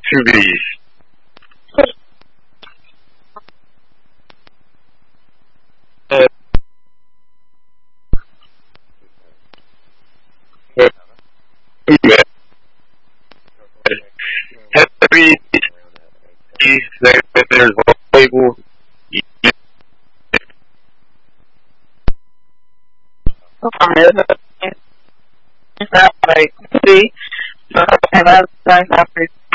trees. Heavy there's label. Is that like see? And that's after